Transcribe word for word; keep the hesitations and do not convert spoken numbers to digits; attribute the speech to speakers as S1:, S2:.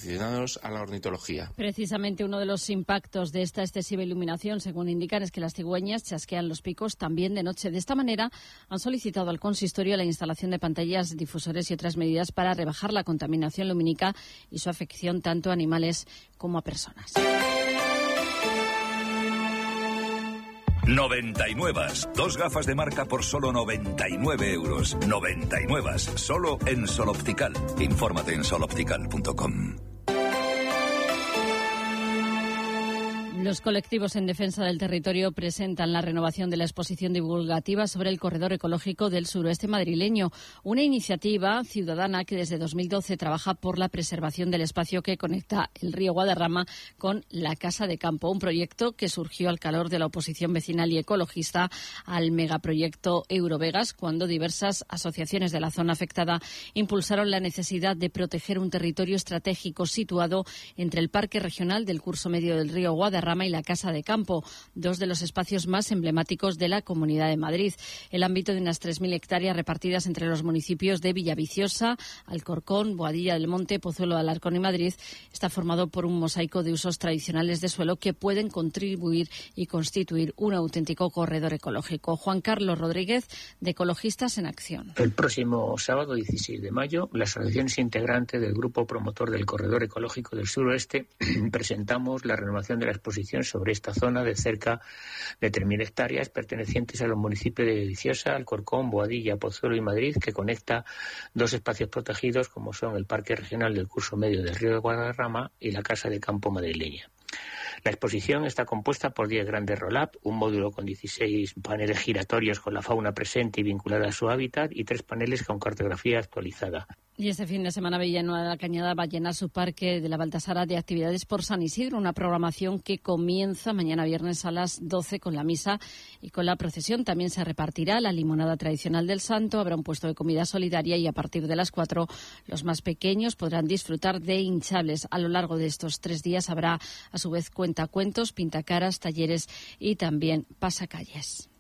S1: aficionados a la ornitología.
S2: Precisamente uno de los impactos de esta excesiva iluminación, según indican, es que las cigüeñas chasquean los picos también de noche. De esta manera han solicitado al consistorio la instalación de pantallas, difusores y otras medidas para rebajar la contaminación lumínica y su afección tanto a animales como a personas.
S3: noventa y nueve. Dos gafas de marca por solo noventa y nueve euros. noventa y nueve. Solo en Sol Optical. Infórmate en sol optical punto com.
S2: Los colectivos en defensa del territorio presentan la renovación de la exposición divulgativa sobre el corredor ecológico del suroeste madrileño, una iniciativa ciudadana que desde dos mil doce trabaja por la preservación del espacio que conecta el río Guadarrama con la Casa de Campo, un proyecto que surgió al calor de la oposición vecinal y ecologista al megaproyecto Eurovegas, cuando diversas asociaciones de la zona afectada impulsaron la necesidad de proteger un territorio estratégico situado entre el Parque Regional del curso medio del río Guadarrama y la Casa de Campo, dos de los espacios más emblemáticos de la Comunidad de Madrid. El ámbito de unas tres mil hectáreas repartidas entre los municipios de Villaviciosa, Alcorcón, Boadilla del Monte, Pozuelo de Alarcón y Madrid está formado por un mosaico de usos tradicionales de suelo que pueden contribuir y constituir un auténtico corredor ecológico. Juan Carlos Rodríguez, de Ecologistas en Acción.
S4: El próximo sábado dieciséis de mayo, las asociaciones integrantes del Grupo Promotor del Corredor Ecológico del Suroeste presentamos la renovación de la exposición sobre esta zona de cerca de tres mil hectáreas pertenecientes a los municipios de Viciosa, Alcorcón, Boadilla, Pozuelo y Madrid, que conecta dos espacios protegidos como son el Parque Regional del curso medio del río de Guadarrama y la Casa de Campo madrileña. La exposición está compuesta por diez grandes roll-up, un módulo con dieciséis paneles giratorios con la fauna presente y vinculada a su hábitat y tres paneles con cartografía actualizada.
S2: Y este fin de semana Villanueva de la Cañada va a llenar su parque de la Baltasara de actividades por San Isidro, una programación que comienza mañana viernes a las doce con la misa y con la procesión. También se repartirá la limonada tradicional del Santo, habrá un puesto de comida solidaria y a partir de las cuatro los más pequeños podrán disfrutar de hinchables. A lo largo de estos tres días habrá a su vez cuentacuentos, pintacaras, talleres y también pasacalles.